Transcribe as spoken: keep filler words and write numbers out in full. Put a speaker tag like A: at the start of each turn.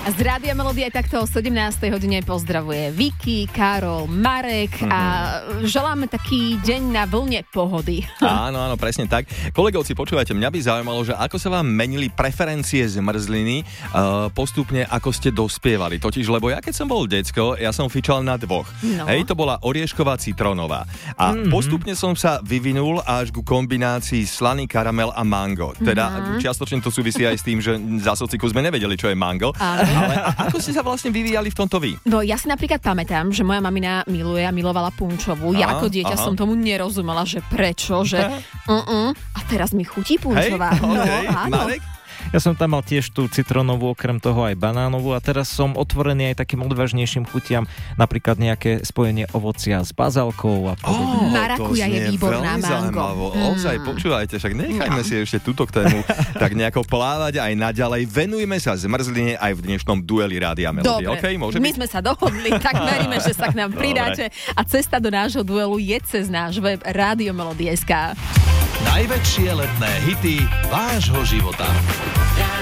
A: A z Rádia Melody aj takto o sedemnástej hodine pozdravuje Vicky, Karol, Marek mm-hmm. a želáme taký deň na vlne pohody.
B: Áno, áno, presne tak. Kolegovci, počúvajte, mňa by zaujímalo, že ako sa vám menili preferencie zmrzliny uh, postupne, ako ste dospievali. Totiž, lebo ja keď som bol decko, ja som fičal na dvoch. No. Hej, to bola oriešková citrónová. A mm-hmm. postupne som sa vyvinul až ku kombinácii slaný karamel a mango. Teda mm-hmm. čiastočne to súvisí aj s tým, že za sociku sme nevedeli, čo je mango. Áno. Ale ako ste sa vlastne vyvíjali v tomto vy?
A: No ja si napríklad pamätám, že moja mamina miluje a milovala punčovú. Ja ako dieťa aha. som tomu nerozumela, že prečo, že uh-uh. a teraz mi chutí punčová.
B: Hej,
A: no,
B: okay.
A: áno.
B: Marek?
C: Ja som tam mal tiež tú citrónovú, okrem toho aj banánovú a teraz som otvorený aj takým odvážnejším chutiam, napríklad nejaké spojenie ovocia s bazálkou a podobne.
A: Oh, marakuja je výborná, mango.
B: Mm. Ozaj, počúvajte, však nechajme no. si ešte túto k tému tak nejako plávať aj naďalej. Venujme sa zmrzline aj v dnešnom dueli Rádia Melody.
A: Dobre,
B: okay, môže
A: my
B: byť?
A: sme sa dohodli, tak veríme, že sa k nám pridáte a cesta do nášho duelu je cez náš web rádio melody bodka es ká.
D: Najväčšie letné hity vášho života.